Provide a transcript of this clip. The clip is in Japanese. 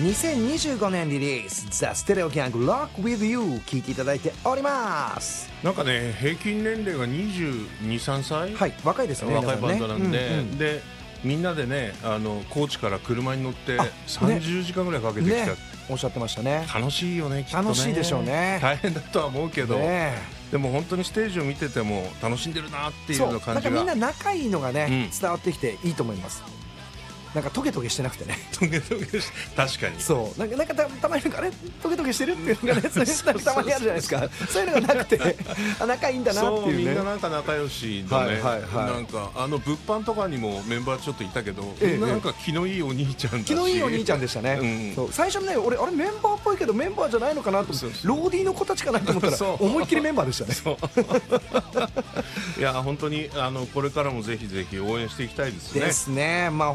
2025年リリース The Stereo Gang Rock With You 聴いていただいております。 なんかね、平均年齢が22、3歳、 はい、若いですよね。 若いバンドなんで、 うんうん、 でみんなでね、高知から車に乗って30時間ぐらいかけてきた、 ね、おっしゃってましたね。 楽しいよね、きっとね。 楽しいでしょうね。 大変だとは思うけど、 ね、 でも本当にステージを見てても楽しんでるなっていうような感じが、 なんかみんな仲いいのがね、伝わってきていいと思います。なんかトゲトゲしてなくてね。 トゲトゲ確かにそうなんかたまにあれトゲトゲしてるっていうのがね、たまにあるじゃないですか。そういうのがなくて仲いいんだなっていうね。 そうみんななんか仲良しだね、なんか物販とかにもメンバーちょっといたけど、なんか気のいいお兄ちゃんだし、 気のいいお兄ちゃんでしたね、そう最初ね、俺あれメンバーっぽいけどメンバーじゃないのかなと思って、ローディーの子たちかなと思ったら思いっきりメンバーでしたね。 いや本当にこれからもぜひぜひ応援していきたいですね。 ですね。まあ